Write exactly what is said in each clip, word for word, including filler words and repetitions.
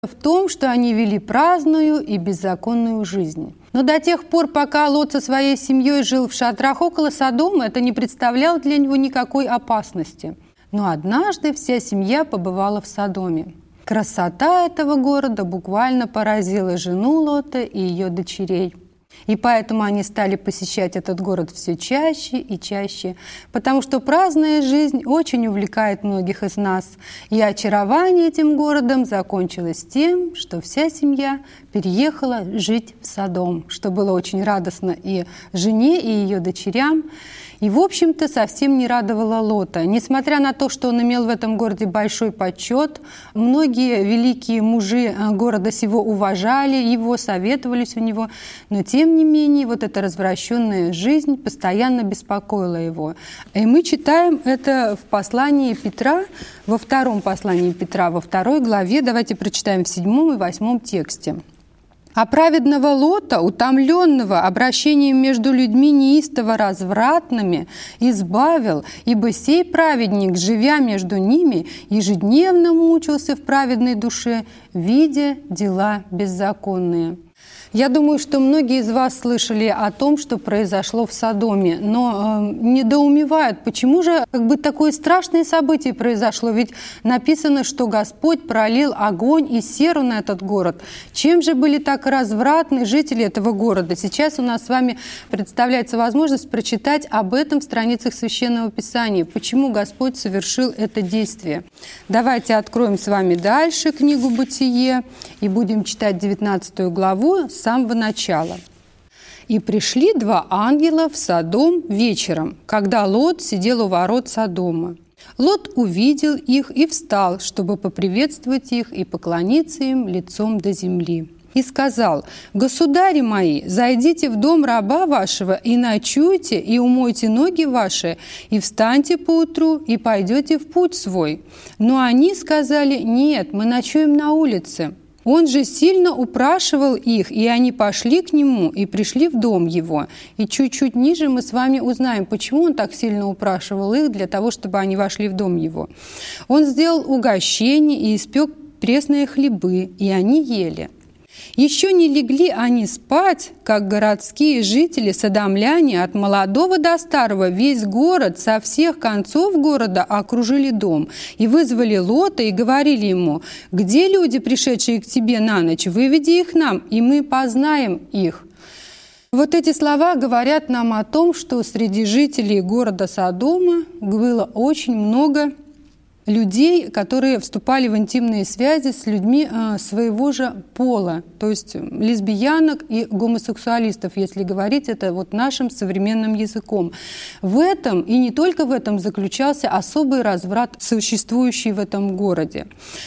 в том, что они вели праздную и беззаконную жизнь. Но до тех пор, пока Лот со своей семьей жил в шатрах около Содома, это не представляло для него никакой опасности. Но однажды вся семья побывала в Содоме. Красота этого города буквально поразила жену Лота и ее дочерей. И поэтому они стали посещать этот город все чаще и чаще, потому что праздная жизнь очень увлекает многих из нас. И очарование этим городом закончилось тем, что вся семья переехала жить в Содом, что было очень радостно и жене, и ее дочерям. И, в общем-то, совсем не радовало Лота. Несмотря на то, что он имел в этом городе большой почет, многие великие мужи города сего уважали его, советовались у него, но, тем не менее, вот эта развращенная жизнь постоянно беспокоила его. И мы читаем это в послании Петра, во втором послании Петра, во второй главе. Давайте прочитаем в седьмом и восьмом тексте. «А праведного Лота, утомленного обращением между людьми неистово развратными, избавил, ибо сей праведник, живя между ними, ежедневно мучился в праведной душе, видя дела беззаконные». Я думаю, что многие из вас слышали о том, что произошло в Содоме, но э, недоумевают, почему же как бы такое страшное событие произошло. Ведь написано, что Господь пролил огонь и серу на этот город. Чем же были так развратны жители этого города? Сейчас у нас с вами представляется возможность прочитать об этом в страницах Священного Писания. Почему Господь совершил это действие? Давайте откроем с вами дальше книгу «Бытие» и будем читать девятнадцатую главу с самого начала. «И пришли два ангела в Содом вечером, когда Лот сидел у ворот Содома. Лот увидел их и встал, чтобы поприветствовать их и поклониться им лицом до земли. И сказал: «Государи мои, зайдите в дом раба вашего и ночуйте, и умойте ноги ваши, и встаньте поутру, и пойдете в путь свой». Но они сказали: «Нет, мы ночуем на улице». Он же сильно упрашивал их, и они пошли к нему и пришли в дом его. И чуть-чуть ниже мы с вами узнаем, почему он так сильно упрашивал их, для того, чтобы они вошли в дом его. Он сделал угощение и испек пресные хлебы, и они ели. Еще не легли они спать, как городские жители, содомляне, от молодого до старого, весь город, со всех концов города окружили дом и вызвали Лота и говорили ему: «Где люди, пришедшие к тебе на ночь? Выведи их нам, и мы познаем их». Вот эти слова говорят нам о том, что среди жителей города Содома было очень много людей, которые вступали в интимные связи с людьми своего же пола, то есть лесбиянок и гомосексуалистов, если говорить это вот нашим современным языком. В этом, и не только в этом, заключался особый разврат, существующий в этом городе.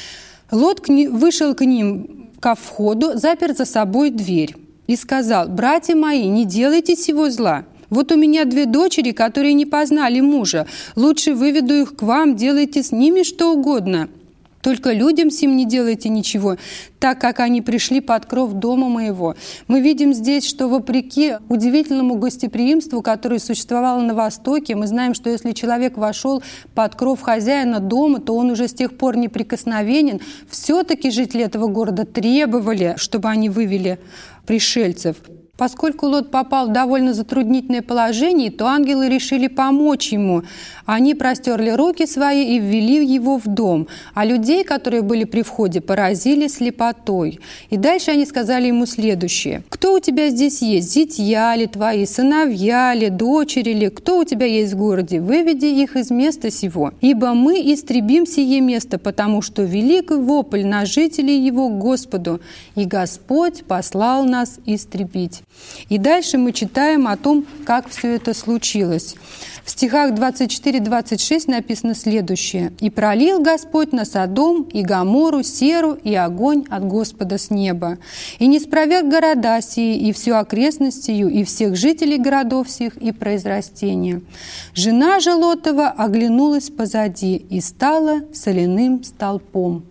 Лот вышел к ним ко входу, запер за собой дверь и сказал: «Братья мои, не делайте сего зла. Вот у меня две дочери, которые не познали мужа. Лучше выведу их к вам, делайте с ними что угодно. Только людям сим не делайте ничего, так как они пришли под кров дома моего». Мы видим здесь, что вопреки удивительному гостеприимству, которое существовало на Востоке, мы знаем, что если человек вошел под кров хозяина дома, то он уже с тех пор неприкосновенен. Все-таки жители этого города требовали, чтобы они вывели пришельцев. Поскольку Лот попал в довольно затруднительное положение, то ангелы решили помочь ему. Они простерли руки свои и ввели его в дом, а людей, которые были при входе, поразили слепотой. И дальше они сказали ему следующее: «Кто у тебя здесь есть? Зятья ли твои, сыновья ли, дочери ли? Кто у тебя есть в городе? Выведи их из места сего, ибо мы истребим сие место, потому что велик вопль на жителей его к Господу, и Господь послал нас истребить». И дальше мы читаем о том, как все это случилось. В стихах двадцать четыре двадцать шесть написано следующее: «И пролил Господь на Содом и Гоморру серу и огонь от Господа с неба, и не спроверг города сии, и всю окрестность сию, и всех жителей городов сих, и произрастения. Жена же Лотова оглянулась позади и стала соляным столпом».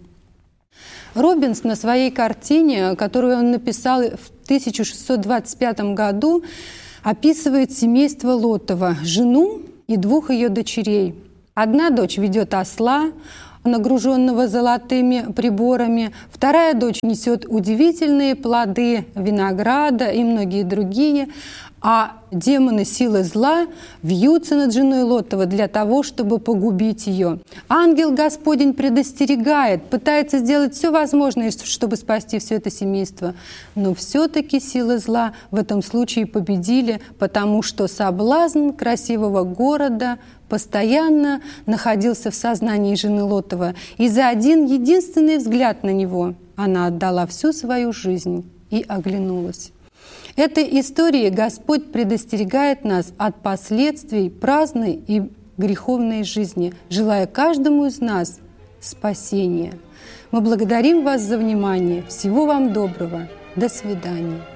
Робинс на своей картине, которую он написал в тысяча шестьсот двадцать пятом году, описывает семейство Лотова, жену и двух ее дочерей. Одна дочь ведет осла, нагруженного золотыми приборами. Вторая дочь несет удивительные плоды винограда и многие другие. А демоны силы зла вьются над женой Лотова для того, чтобы погубить ее. Ангел Господень предостерегает, пытается сделать все возможное, чтобы спасти все это семейство. Но все-таки силы зла в этом случае победили, потому что соблазн красивого города постоянно находился в сознании жены Лотова. И за один единственный взгляд на него она отдала всю свою жизнь и оглянулась. Этой историей Господь предостерегает нас от последствий праздной и греховной жизни, желая каждому из нас спасения. Мы благодарим вас за внимание. Всего вам доброго. До свидания.